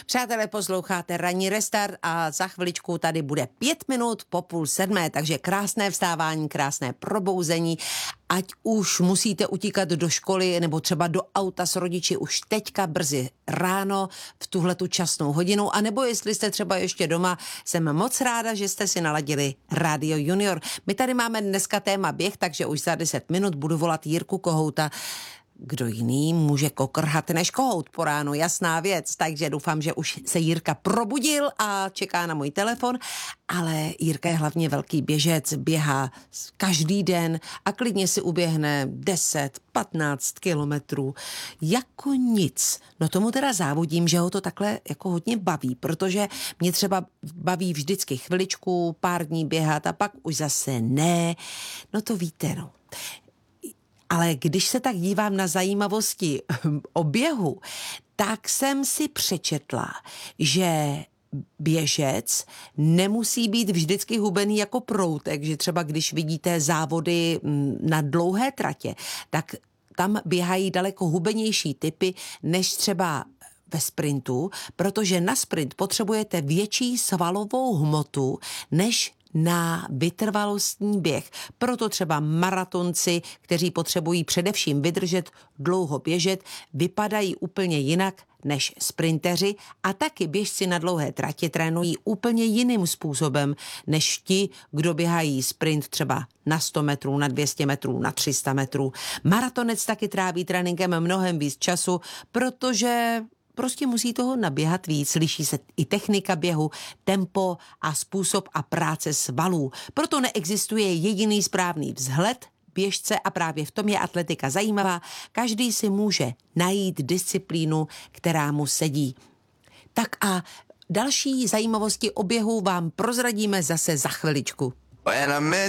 Přátelé, posloucháte Ranní restart a za chviličku tady bude 5 minut po 6:30, takže krásné vstávání, krásné probouzení. Ať už musíte utíkat do školy nebo třeba do auta s rodiči už teďka brzy ráno v tuhletu časnou hodinu, anebo jestli jste třeba ještě doma, jsem moc ráda, že jste si naladili Radio Junior. My tady máme dneska téma běh, takže už za 10 minut budu volat Jirku Kohouta. Kdo jiný může kokrhat než kohout po ránu, jasná věc, takže doufám, že už se Jirka probudil a čeká na můj telefon, ale Jirka je hlavně velký běžec, běhá každý den a klidně si uběhne 10-15 kilometrů, jako nic. No tomu teda závodím, že ho to takhle jako hodně baví, protože mě třeba baví vždycky chviličku, pár dní běhat a pak už zase ne, no to víte, no. Ale když se tak dívám na zajímavosti o běhu, tak jsem si přečetla, že běžec nemusí být vždycky hubený jako proutek, že třeba když vidíte závody na dlouhé tratě, tak tam běhají daleko hubenější typy než třeba ve sprintu, protože na sprint potřebujete větší svalovou hmotu než na vytrvalostní běh. Proto třeba maratonci, kteří potřebují především vydržet, dlouho běžet, vypadají úplně jinak než sprinteři a taky běžci na dlouhé tratě trénují úplně jiným způsobem než ti, kdo běhají sprint třeba na 100 metrů, na 200 metrů, na 300 metrů. Maratonec taky tráví tréninkem mnohem víc času, protože prostě musí toho naběhat víc, liší se i technika běhu, tempo a způsob a práce svalů. Proto neexistuje jediný správný vzhled běžce a právě v tom je atletika zajímavá. Každý si může najít disciplínu, která mu sedí. Tak a další zajímavosti o běhu vám prozradíme zase za chviličku.